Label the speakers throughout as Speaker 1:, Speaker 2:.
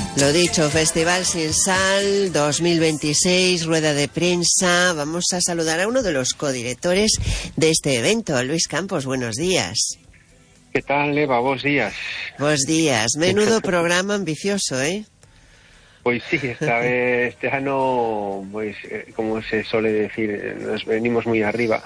Speaker 1: Lo dicho, Festival Sin Sal 2026, rueda de prensa. Vamos a saludar a uno de los codirectores de este evento, Luis Campos. Buenos días.
Speaker 2: ¿Qué tal, Eva? Buenos días.
Speaker 1: Buenos días. Menudo programa ambicioso, ¿eh?
Speaker 2: Pues sí, este año, pues como se suele decir, nos venimos muy arriba.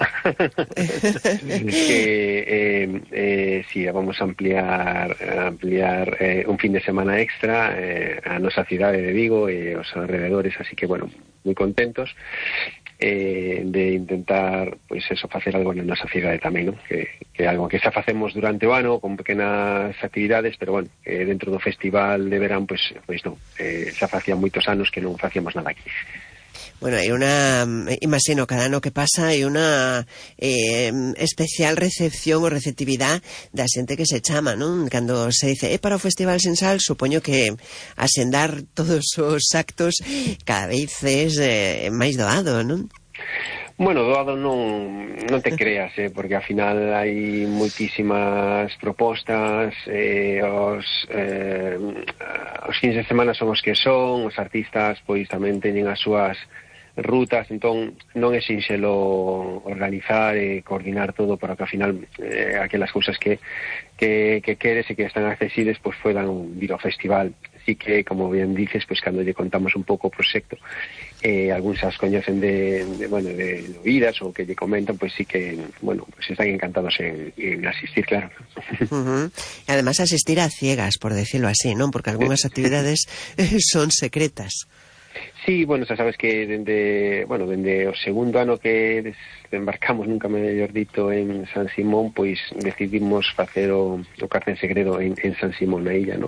Speaker 2: Sí, vamos a ampliar un fin de semana extra a nuestra ciudad de Vigo y los alrededores, así que bueno, muy contentos de intentar, pues eso, hacer algo en nuestra cidade tamén, ¿no? Que algo que xa facemos durante o ano con pequenas actividades, pero bueno, dentro do festival de verán, pues non, xa facía moitos anos que non facíamos nada aquí.
Speaker 1: Bueno, hai unha, imagino, cada ano que pasa hai unha especial recepción ou receptividade da xente que se chama, non? Cando se dice, para o Festival Sin Sal, supoño que asendar todos os actos cada vez é máis doado, non?
Speaker 2: Bueno, doado non te creas, porque ao final hai moitísimas propostas, os fins de semana son os que son, os artistas pois tamén teñen as súas rutas, entón non é sinxelo organizar e coordinar todo para que ao final aquelas cousas que queres e que están accesibles pois poidan vir ao festival. Así que, como bien dices, pues cando lle contamos un pouco o proxecto, algúns as coñecen de oídas ou que lle comentan, pues sí que, bueno, pues están encantados en asistir, claro.
Speaker 1: E además asistir a ciegas, por decirlo así, non? Porque algunhas actividades son secretas.
Speaker 2: Sí, bueno, xa sabes que dende o segundo ano que desembarcamos, nunca mellor dito, en San Simón, pois decidimos facer o Carce en Segredo en San Simón, na illa, non?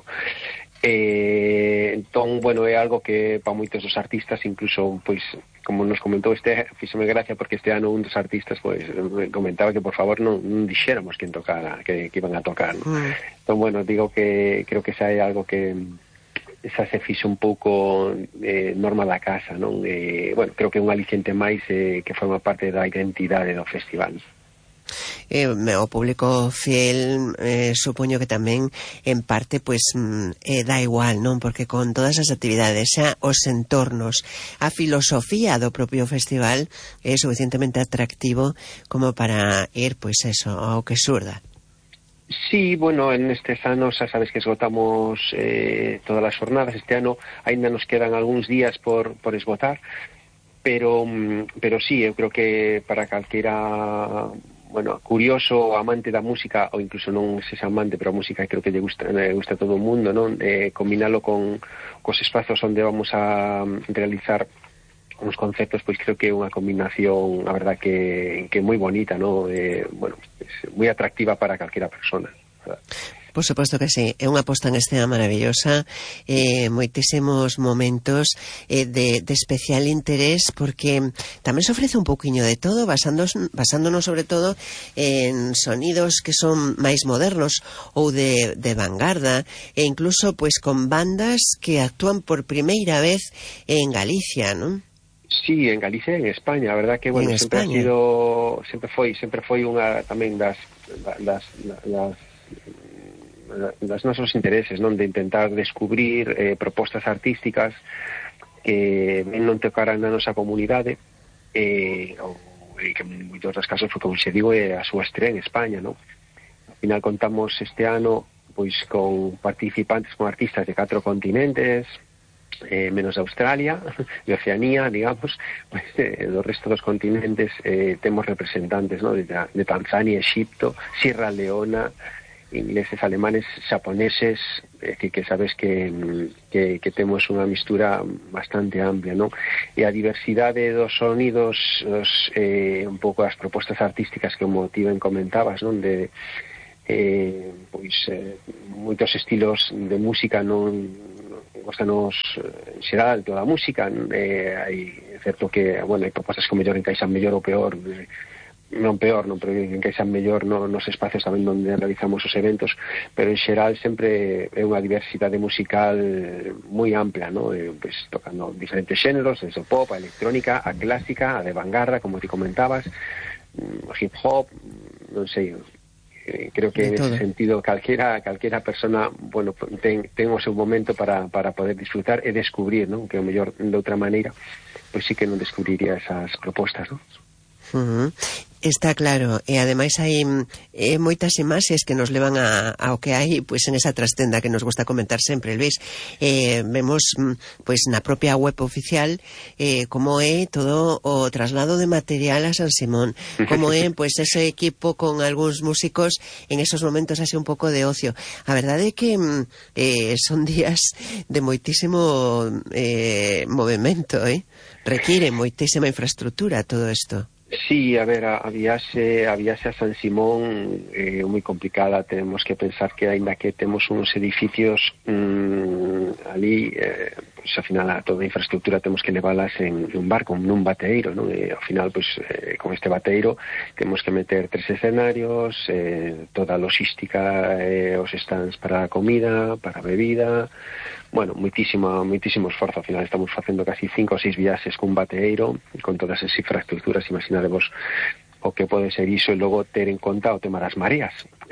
Speaker 2: Entón, bueno, é algo que para moitos dos artistas, incluso, pois, como nos comentou fíxome gracia porque este ano un dos artistas pois comentaba que por favor non dixéramos quen tocara, que iban a tocar, ¿no? Entón, bueno, digo que creo que xa é algo que xa se fixo un pouco norma da casa, non? Bueno, creo que é un aliciente máis que forma parte da identidade do festival.
Speaker 1: O público fiel supoño que tamén en parte pues dá igual, non? Porque con todas as actividades, xa os entornos, a filosofía do propio festival é suficientemente atractivo como para ir, pues eso, ao que surda.
Speaker 2: Sí, bueno, en estes anos xa sabes que esgotamos todas as jornadas. Este ano aínda nos quedan algúns días por esgotar, pero sí, eu creo que para calquera, bueno, curioso, amante da música, ou incluso non sexa amante, pero a música creo que lle gusta a todo o mundo, non? Combinalo cos espazos onde vamos a realizar uns conceptos, pois creo que é unha combinación, a verdad que moi bonita, non? Bueno, é moi atractiva para calquera persona, ¿verdad?
Speaker 1: Por suposto que sí, é unha posta en escena maravillosa, moitísimos momentos de especial interés, porque tamén se ofrece un pouquiño de todo, basándonos sobre todo en sonidos que son máis modernos ou de vanguarda, e incluso pues con bandas que actúan por primeira vez en Galicia, non?
Speaker 2: Sí, en Galicia e en España, a verdad que, bueno, sempre foi unha tamén das nosos intereses, non? De intentar descubrir propostas artísticas que non tocaran na nosa comunidade, ou que en moitos dos casos foi, como se digo, a súa estrela en España, non? Al final contamos este ano pois con participantes, con artistas de 4 continentes, menos de Australia, de Oceanía, digamos, pues, do resto dos continentes temos representantes, ¿no? de Tanzania, Egipto, Sierra Leona, ingleses, alemanes, xaponeses, que sabes que temos unha mistura bastante amplia, non? E a diversidade dos sonidos, un pouco as propostas artísticas que como ti ben comentabas, non? De moitos estilos de música, non gostanos en xeral toda a música, hai certo que, bueno, hai propostas que mellor encaixan mellor ou peor, non peor, non, pero encaixan mellor nos espacios tamén onde realizamos os eventos, pero en xeral sempre é unha diversidade musical moi ampla, non? Pues, tocando diferentes xéneros, desde o pop, a electrónica, a clásica, a de vanguarda, como ti comentabas, o hip hop, non sei, creo que en ese sentido calquera persona, bueno, ten o seu momento para poder disfrutar e descubrir, non? Que o mellor de outra maneira pois sí que non descubriría esas propostas, non?
Speaker 1: Está claro, e ademais hai moitas imaxes que nos levan ao que hai pois en esa trastenda que nos gusta comentar sempre, Luís. Vemos pois na propia web oficial como é todo o traslado de material a San Simón, como é pois ese equipo con algúns músicos en esos momentos así un pouco de ocio. A verdade é que son días de moitísimo movimento, requiere moitísima infraestructura todo isto.
Speaker 2: Sí, a ver, a viaxe a San Simón é moi complicada. Tenemos que pensar que aínda que temos uns edificios ali, pois ao final toda a infraestructura temos que leválas en un barco, nun bateeiro, non? E ao final, pois con este bateeiro temos que meter 3 escenarios, toda a logística, os stands para a comida, para a bebida. Bueno, moitísimo esforzo. Ao final estamos facendo casi 5 ou 6 viaxes cun bateeiro, con todas as infraestructuras. Imaginadevos o que pode ser iso, e logo ter en conta o tema das mareas,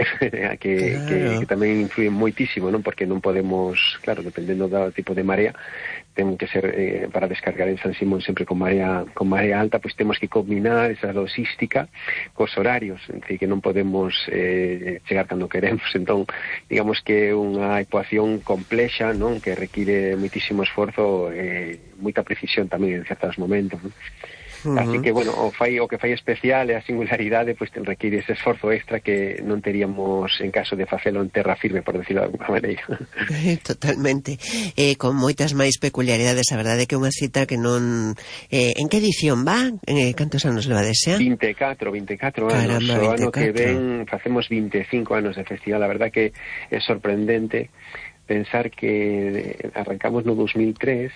Speaker 2: que tamén influye moitísimo, non? Porque non podemos, claro, dependendo do tipo de marea, ten que ser para descargar en San Simón sempre con marea alta, pois temos que combinar esa logística cos horarios, en decir, que non podemos chegar cando queremos. Entón, digamos que é unha ecuación complexa, non? Que require moitísimo esforzo e moita precisión tamén en certos momentos, non? Así que, bueno, o que fai especial é a singularidade, pois require ese esforzo extra que non teríamos en caso de facelo en terra firme, por decirlo de alguna maneira.
Speaker 1: Totalmente. Con moitas máis peculiaridades, a verdade é que é unha cita que non... en que edición va? Cantos anos leva desea?
Speaker 2: 24 anos. O ano que ven facemos 25 anos de festival. A verdade que é sorprendente pensar que arrancamos no 2003,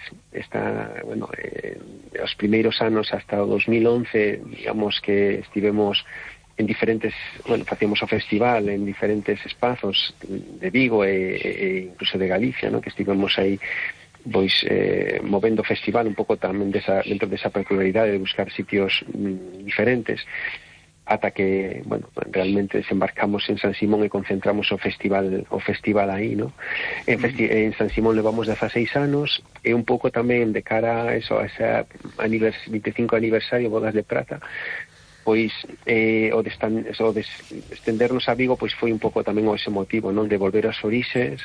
Speaker 2: os primeiros anos hasta o 2011, digamos que estivemos en diferentes, facíamos o festival en diferentes espazos de Vigo e incluso de Galicia, ¿no? Que estivemos aí pois movendo o festival un pouco tamén dentro desa peculiaridade de buscar sitios diferentes, ata que, realmente desembarcamos en San Simón e concentramos o festival aí, ¿no? En San Simón levamos 16 anos, e un pouco tamén de cara a ese 25 aniversario, Bodas de Prata, pois o de estendernos a Vigo, pois foi un pouco tamén o ese motivo, non? De volver aos orixes,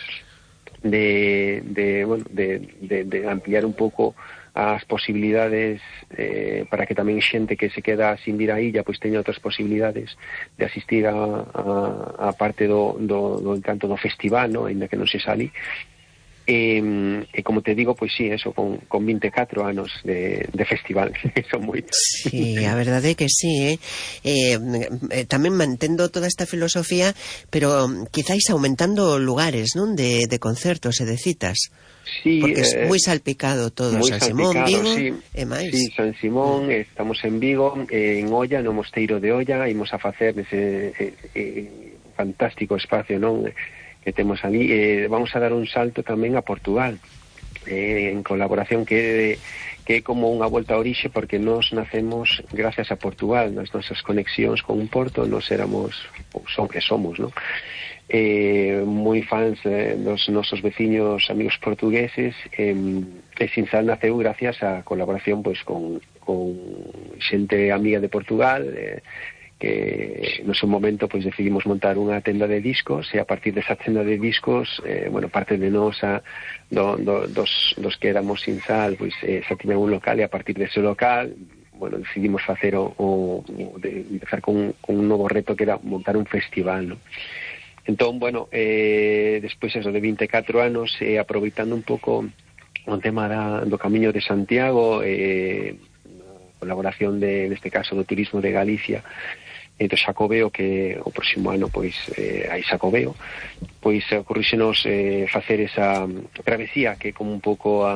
Speaker 2: de ampliar un pouco as posibilidades para que tamén xente que se queda sin vir a illa pois teña outras posibilidades de asistir a parte do encanto do festival, no? Ainda que non se sali. E como te digo, pois sí, eso, con 24 anos de festival, son moitos.
Speaker 1: Sí, a verdade é que sí, tamén mantendo toda esta filosofía, pero quizáis aumentando lugares, non? De concertos e de citas.
Speaker 2: Sí,
Speaker 1: porque é moi salpicado todo, San Simón, Vigo e máis.
Speaker 2: Sí, San Simón, estamos en Vigo, en Oia, no Mosteiro de Oia, imos a facer ese fantástico espacio, non? Que temos ali, vamos a dar un salto tamén a Portugal, en colaboración que é como unha volta a orixe, porque nós nacemos gracias a Portugal, nas nosas conexións con un porto, nós éramos, somos, non? Moi fans dos nosos veciños amigos portugueses, e Sinsal naceu gracias a colaboración pois con xente amiga de Portugal, que no seu momento pois decidimos montar unha tenda de discos, e a partir desa tenda de discos parte de nós dos que éramos Sinsal pois xa tiñan un local, e a partir dese local decidimos facer empezar con un novo reto, que era montar un festival, ¿no? Entón, despois eso de 24 anos, aproveitando un pouco o tema do Camiño de Santiago, colaboración neste caso do turismo de Galicia, do Xacobeo, que o próximo ano pois hai Xacobeo, pois ocorríxenos facer esa travesía, que é como un pouco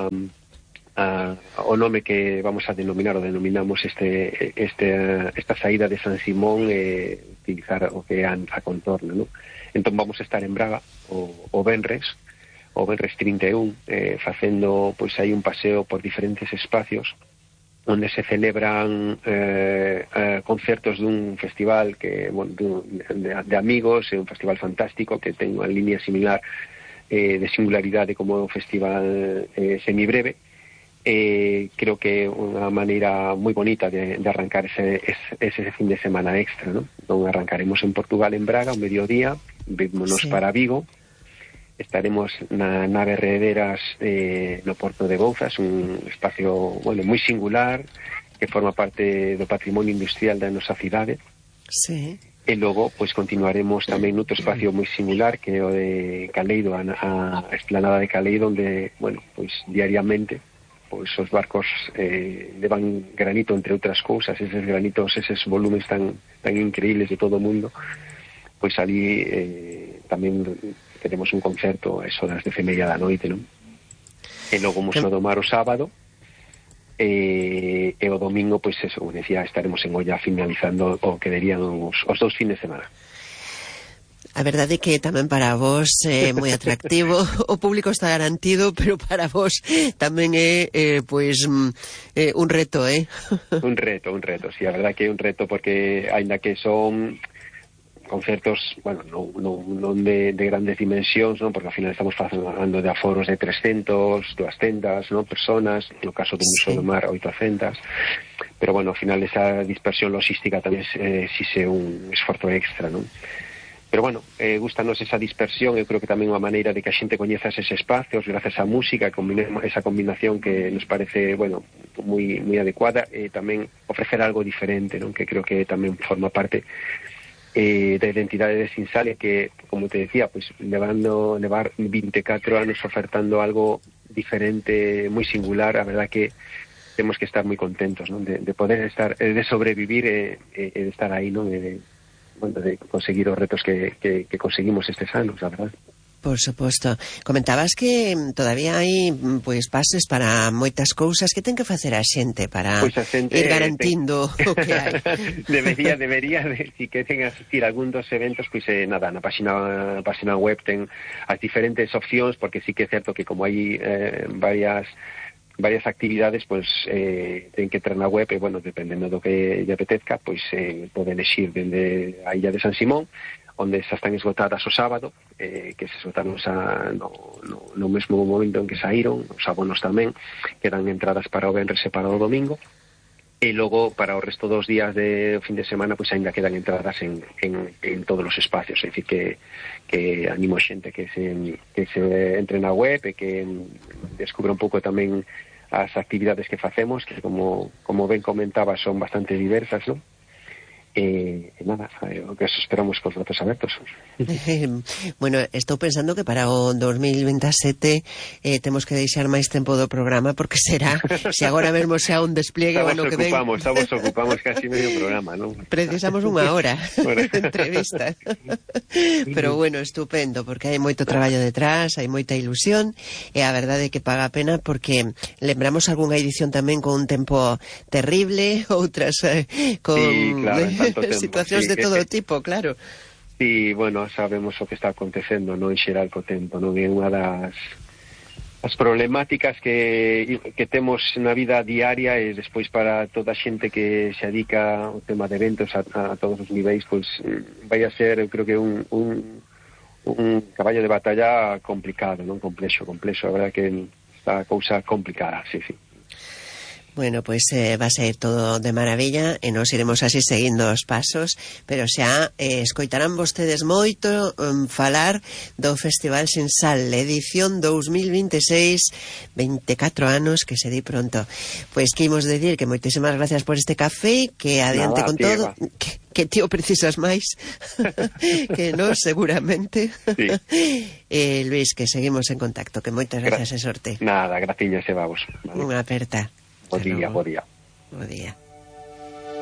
Speaker 2: o nome que vamos a denominamos esta saída de San Simón, utilizar o que é a contorna, non? Entón vamos a estar en Braga o Venres 31, facendo pois aí un paseo por diferentes espacios onde se celebran concertos dun festival que, bueno, de amigos, é un festival fantástico que ten unha línea similar de singularidade como o festival Semibreve. Creo que é unha maneira moi bonita de arrancar ese fin de semana extra, ¿no? Entón arrancaremos en Portugal, en Braga, ao mediodía, vémonos para Vigo. Estaremos na nave Rederas no Porto de Bouzas, un espacio, bueno, moi singular que forma parte do patrimonio industrial da nosa cidade.
Speaker 1: Sí.
Speaker 2: E logo, pois, continuaremos tamén noutro espacio moi singular que é o de Caleido, a esplanada de Caleido, onde, bueno, pois diariamente pois os barcos levan granito, entre outras cousas, eses granitos, eses volumes tan increíbles de todo o mundo. Pois ali tamén teremos un concerto a horas de 10:30 da noite, non? E logo Museo do Mar o sábado, e o domingo, pois eso, como decía, estaremos en Oia finalizando o que derían os 2 fines de semana.
Speaker 1: A verdade é que tamén para vos é moi atractivo, o público está garantido, pero para vos tamén é un reto, Un
Speaker 2: reto, sí, a verdade que é un reto, porque aínda que son concertos, bueno, non de grandes dimensións, non? Porque ao final estamos falando de aforos de 300, 200, non? Personas, no caso do Museo do Mar 800, pero bueno, ao final esa dispersión logística tamén exixe un esforzo extra, non? Pero bueno, gustanos esa dispersión, eu creo que tamén unha maneira de que a xente coñeza eses espacios gracias á música, esa combinación que nos parece, bueno, moi adecuada, e tamén ofrecer algo diferente, non? Que creo que tamén forma parte da identidade de Sinsal, que, como te decía, pues levar 24 anos ofertando algo diferente, moi singular. A verdad que temos que estar moi contentos, ¿no? de poder estar, de sobrevivir e de estar aí, ¿no? De conseguir os retos que conseguimos estes anos, a verdad.
Speaker 1: Por suposto. Comentabas que todavía hai pases para moitas cousas que ten que facer a xente para ir garantindo o que hai.
Speaker 2: Debería si queren asistir a algún dos eventos, nada, na página web ten as diferentes opcións, porque sí que é certo que como hai varias actividades, ten que entrar na web e, bueno, dependendo do que lle apetezca, pode elegir dende a Illa de San Simón, onde xa están esgotadas o sábado, que se esgotaron no mesmo momento en que saíron, os abonos tamén, quedan entradas para o venres e para o domingo, e logo para o resto dos días de fin de semana, ainda quedan entradas en todos os espacios. É dicir, que animo a xente que se entre na web e que descubra un pouco tamén as actividades que facemos, que como ben comentaba son bastante diversas, non? Nada, o que esperamos cos brazos abertos.
Speaker 1: Bueno, estou pensando que para o 2027 temos que deixar máis tempo do programa, porque será, se agora mesmo xa un despliegue o ano que ven.
Speaker 2: Estamos ocupamos casi medio programa, non?
Speaker 1: Precisamos unha hora de entrevista. Pero bueno, estupendo, porque hai moito traballo detrás, hai moita ilusión, e a verdade é que paga a pena, porque lembramos algunha edición tamén con un tempo terrible, outras con...
Speaker 2: Sí, claro,
Speaker 1: situacións de todo tipo, claro.
Speaker 2: Sí, bueno, sabemos o que está acontecendo, non, en xeral co tempo, non é unha das problemáticas que temos na vida diaria, e despois para toda a xente que se dedica ao tema de eventos a todos os niveis, vai a ser, eu creo que un caballo de batalla complicado, non? Complexo, a verdade que está a cousa complicada, sí.
Speaker 1: Bueno, va a ser todo de maravilla e nos iremos así seguindo os pasos, pero xa escoitarán vostedes moito falar do Festival Sinsal, edición 2026, 24 anos, que se di pronto. Pois que imos decir que moitísimas gracias por este café, que adiante con todo, que tío precisas máis que non, seguramente. Sí. Luis, que seguimos en contacto, que moitas gracias e sorte.
Speaker 2: Nada, graciñas e vamos.
Speaker 1: Unha aperta.
Speaker 2: Bo día.
Speaker 1: Bo día.